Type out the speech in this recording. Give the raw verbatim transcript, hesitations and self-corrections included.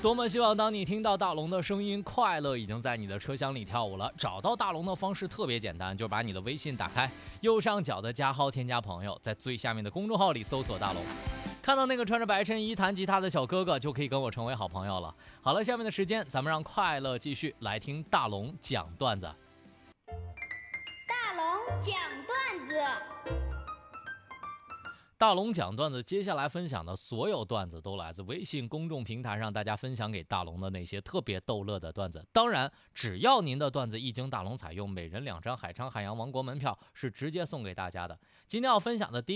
多么希望当你听到大龙的声音，快乐已经在你的车厢里跳舞了。找到大龙的方式特别简单，就把你的微信打开，右上角的加号添加朋友，在最下面的公众号里搜索大龙，看到那个穿着白衬衣弹吉他的小哥哥，就可以跟我成为好朋友了。好了，下面的时间咱们让快乐继续来听大龙讲段子。 大龙讲段子。 大龙讲段子，接下来分享的所有段子都来自微信公众平台上大家分享给大龙的那些特别逗乐的段子。当然，只要您的段子一经大龙采用，每人两张海昌海洋王国门票是直接送给大家的。今天要分享的第一